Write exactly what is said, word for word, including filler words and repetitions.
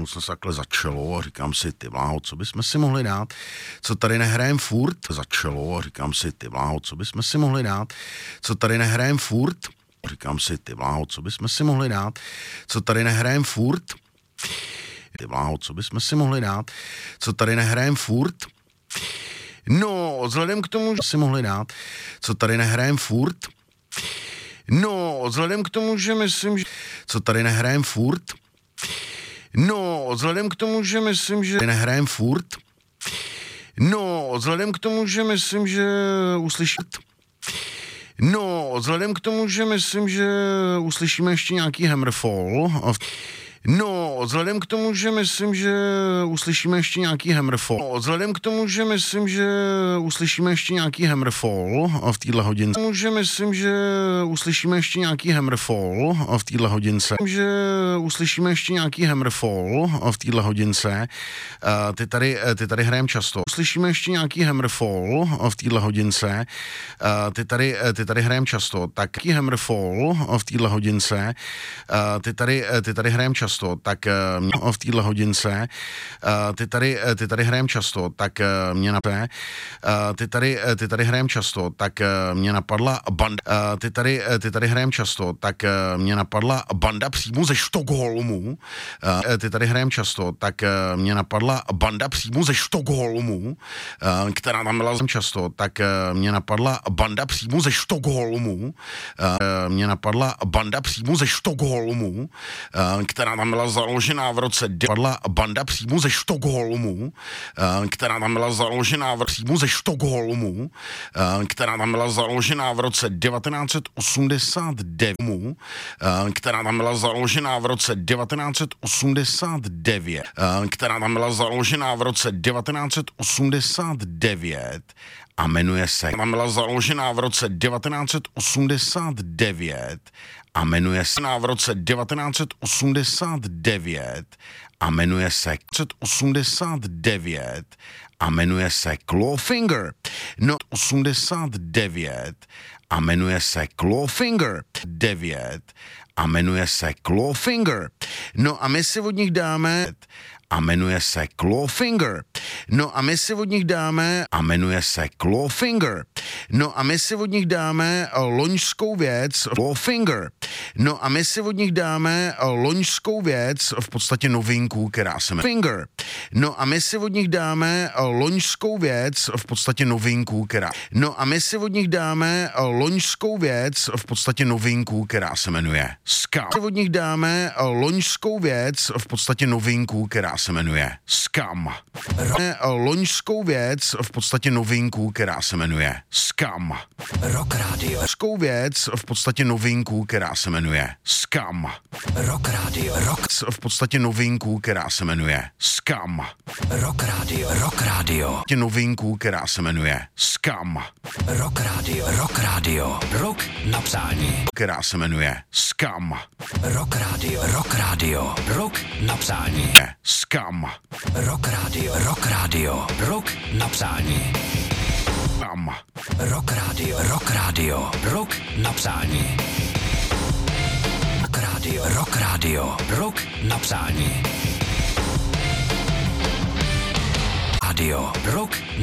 chytnul jsem se takhle za čelo a říkám si, ty vláho, co bychom si mohli dát, co tady nehrajem furt, za čelo a říkám si, ty vláho, co bychom si mohli dát, co tady nehrajem furt, říkám si, ty vláho, co bychom si mohli dát, co tady nehrajem furt, ty vláho, co bychom si mohli dát, co tady nehrajem furt, no, vzhledem k tomu, že si mohli dát, co tady nehrajem furt, no, vzhledem k tomu, že myslím, že co tady nehrajem furt, no, vzhledem k tomu, že myslím, že nehrajem furt, no, vzhledem k tomu, že myslím, že uslyším, no, vzhledem k tomu, že myslím, že uslyšíme ještě nějaký Hammerfall, no, vzhledem k tomu, že myslím, že uslyšíme ještě nějaký Hammerfall, no, vzhledem k tomu, že myslím, že uslyšíme ještě nějaký Hammerfall v téhle hodince, že myslím, že uslyšíme ještě nějaký Hammerfall v téhle hodince, že uslyšíme ještě nějaký Hammerfall v téhle hodince, ty tady, ty tady hrajem často, uslyšíme ještě nějaký Hammerfall v téhle hodince, ty tady, ty tady hrajem často, tak jaký Hammerfall v téhle hodince, ty tady, ty tady hrajem často, tak mě v téhle hodince, ty tady, ty tady hrajem často, tak mě napadla, ty tady, ty tady hrajem často, tak mě napadla banda, ty tady, ty tady hrajem často, tak mě napadla banda přímo ze Stockholmu, ty tady hrajem často, tak mě napadla banda přímo ze Stockholmu, která tam byla často, tak mě napadla banda přímo ze Stockholmu, mě napadla banda přímo ze Stockholmu, která tam byla založená v roce, padla banda přímo ze Stockholmu, která tam byla založená v přímo ze Stockholmu, která tam byla založená v roce devatenáct set osmdesát devět, která tam byla založená v roce devatenáct set osmdesát devět, která tam byla založená v roce devatenáct set osmdesát devět a jmenuje se, tam byla založená v roce devatenáct set osmdesát devět a jmenuje se v roce devatenáct set osmdesát devět a jmenuje se osmdesát devět a jmenuje se Clawfinger. No osmdesát devět a jmenuje se Clawfinger. devět a jmenuje se Clawfinger. No a my si od nich dáme a jmenuje se Clawfinger. No a my si od nich dáme a jmenuje se Clawfinger. No a my si od nich dáme loňskou věc Clawfinger. No a my si od nich dáme loňskou věc, v podstatě novinku, která se jmenuje Finger. No a my si od nich dáme loňskou věc, v podstatě novinku, která No a my si od nich dáme loňskou věc, v podstatě novinku, která se jmenuje Scum. Od nich dáme loňskou věc, v podstatě novinku, která se jmenuje Scum. Loňskou věc, v podstatě novinku, která se jmenuje Scum. Rock Radio. Loňskou věc, v podstatě novinku, která se jmenuje Scum. Rock Radio. Rock. V podstatě novinku, která se jmenuje Scum. Rock Radio. Rock Radio. Novinku, která se jmenuje Scum. Rock Radio. Rock Radio. Rock na přání. Která se jmenuje Scum. Rock Radio. Rock Radio. Rock na přání. Scum. Rock Radio. Rock Radio. Rock na přání. Scum. Rock Radio. Rock Radio. Rock na přání. Rock Radio. Rock Radio. Rock na přání. Radio. Rock